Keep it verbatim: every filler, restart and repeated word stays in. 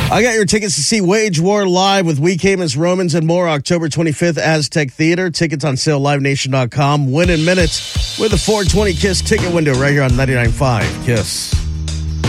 I got your tickets to see Wage War live with We Came as Romans and more, October twenty-fifth, Aztec Theater. Tickets on sale, live nation dot com. Win in minutes with the four twenty KISS ticket window right here on ninety-nine point five KISS.